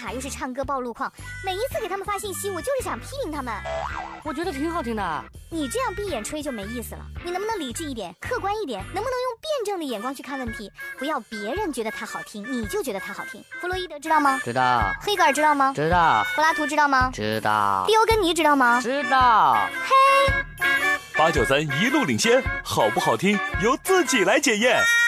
卡，又是唱歌爆路况，每一次给他们发信息，我就是想批评他们。 我觉得挺好听的。 你这样闭眼吹就没意思了，你能不能理智一点，客观一点？能不能用辩证的眼光去看问题？不要别人觉得它好听，你就觉得它好听。弗洛伊德知道吗？ 知道。 黑格尔知道吗？ 知道。 柏拉图知道吗？ 知道。 狄欧根尼知道吗？ 知道。 嘿， 893一路领先，好不好听由自己来检验。